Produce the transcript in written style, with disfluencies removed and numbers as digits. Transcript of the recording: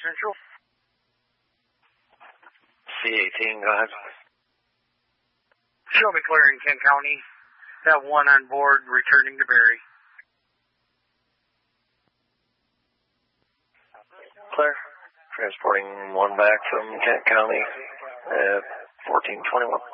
Central. C-18, go ahead. Show me clear in Kent County. Have one on board returning to Berry. Clear. Transporting one back from Kent County at 1421.